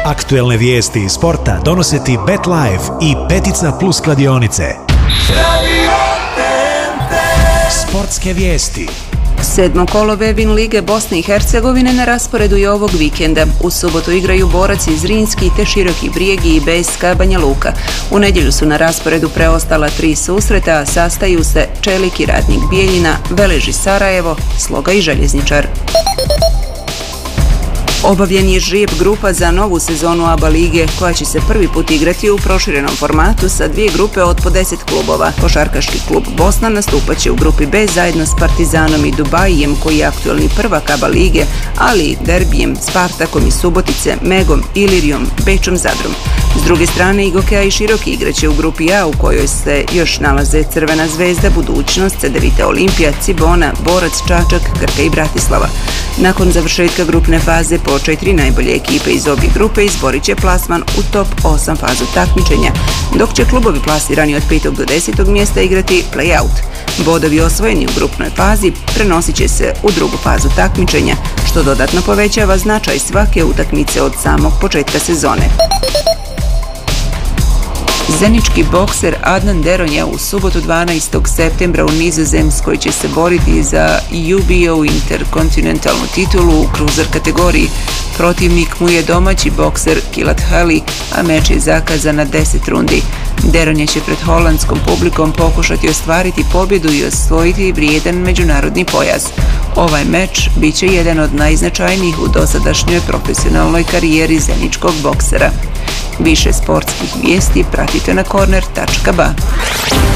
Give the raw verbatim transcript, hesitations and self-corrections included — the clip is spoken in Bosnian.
Aktuelne vijesti iz sporta donose ti BetLife i Petica Plus kladionice. Sportske vijesti. Sedmo kolo Vevin lige Bosne i Hercegovine na rasporedu je ovog vikenda. U subotu igraju Borac iz Zrinski te Široki Brijegi i B S K Banja Luka. U nedjelju su na rasporedu preostala tri susreta, a sastaju se Čelik i Radnik Bijeljina, Velež i Sarajevo, Sloga i Željezničar. Obavljen je žrijeb grupa za novu sezonu A B A lige, koja će se prvi put igrati u proširenom formatu sa dvije grupe od po deset klubova. Košarkaški klub Bosna nastupat će u grupi B zajedno s Partizanom i Dubajijem, koji je aktualni prvak A B A lige, ali i Derbijem, Spartakom iz Subotice, Megom, Ilirijom, Bečom, Zadrom. S druge strane, Igokeja i Široki igraće u grupi A, u kojoj se još nalaze Crvena zvezda, Budućnost, Cedevita Olimpija, Cibona, Borac, Čačak, Krka i Bratislava. Nakon završetka grupne faze, po četiri najbolje ekipe iz obje grupe izborit će plasman u top osam fazu takmičenja, dok će klubovi plasirani od petog do desetog mjesta igrati play-out. Bodovi osvojeni u grupnoj fazi prenosit će se u drugu fazu takmičenja, što dodatno povećava značaj svake utakmice od samog početka sezone. Zenički bokser Adnan Deronja u subotu dvanaestog septembra u Nizozemskoj će se boriti za U B O interkontinentalnu titulu u cruiser kategoriji. Protivnik mu je domaći bokser Kilat Hali, a meč je zakazan na deset rundi. Deronja će pred holandskom publikom pokušati ostvariti pobjedu i osvojiti vrijedan međunarodni pojas. Ovaj meč bit će jedan od najznačajnijih u dosadašnjoj profesionalnoj karijeri zeničkog boksera. Više sportskih vijesti pratite na korner tačka ba.